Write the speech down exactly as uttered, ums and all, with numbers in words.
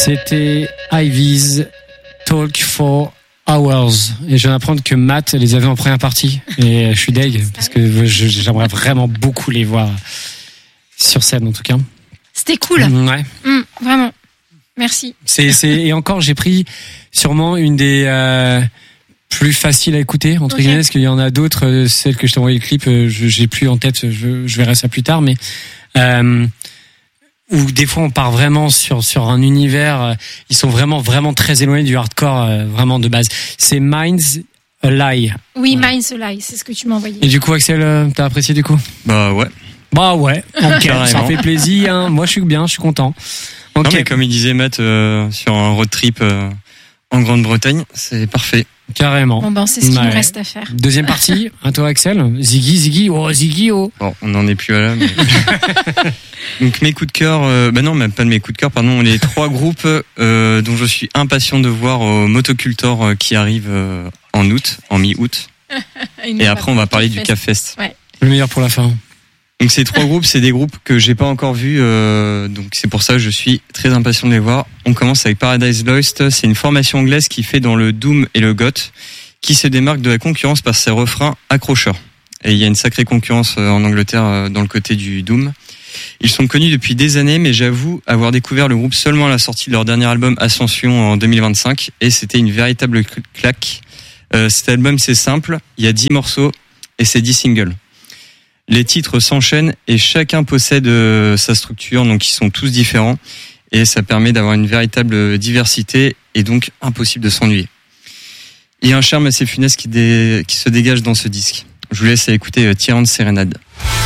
C'était Ivy's Talk for Hours. Et je viens d'apprendre que Matt les avait en première partie. Et je suis deg, parce que je, j'aimerais vraiment beaucoup les voir sur scène, en tout cas. C'était cool. Ouais. Mmh, vraiment. Merci. C'est, c'est, et encore, j'ai pris sûrement une des euh, plus faciles à écouter, entre okay. guillemets, parce qu'il y en a d'autres. Euh, celle que je t'ai envoyé le clip, euh, je, j'ai plus en tête, je, je verrai ça plus tard, mais euh, où des fois on part vraiment sur sur un univers. Euh, ils sont vraiment vraiment très éloignés du hardcore, euh, vraiment de base. C'est Minds a Lie. Oui, ouais. Minds a Lie, c'est ce que tu m'as envoyé. Et du coup, Axel, euh, t'as apprécié du coup? Bah ouais. Bah ouais. Ok, ça fait plaisir. Hein. Moi, je suis bien, je suis content. Okay. Non, mais comme il disait Matt, euh, sur un road trip euh, en Grande-Bretagne, c'est parfait. Carrément. Bon ben, c'est ce qu'il ouais. nous reste à faire. Deuxième partie, à toi Axel. Ziggy, Ziggy, oh Ziggy, oh. Bon, on n'en est plus à là. Mais... Donc mes coups de cœur, euh, bah non, même pas de mes coups de cœur, pardon, les trois groupes euh, dont je suis impatient de voir au Motocultor euh, qui arrive euh, en août, en mi-août. Et après, on va parler du CAFest. Ouais. Le meilleur pour la fin. Donc ces trois groupes, c'est des groupes que j'ai pas encore vus, euh, donc c'est pour ça que je suis très impatient de les voir. On commence avec Paradise Lost, c'est une formation anglaise qui fait dans le doom et le goth, qui se démarque de la concurrence par ses refrains accrocheurs. Et il y a une sacrée concurrence en Angleterre dans le côté du doom. Ils sont connus depuis des années, mais j'avoue avoir découvert le groupe seulement à la sortie de leur dernier album Ascension en deux mille vingt-cinq, et c'était une véritable claque. Euh, cet album, c'est simple, il y a dix morceaux et c'est dix singles. Les titres s'enchaînent et chacun possède euh, sa structure, donc ils sont tous différents et ça permet d'avoir une véritable diversité et donc impossible de s'ennuyer. Il y a un charme assez funeste qui, dé... qui se dégage dans ce disque. Je vous laisse écouter euh, Tyrant Serenade.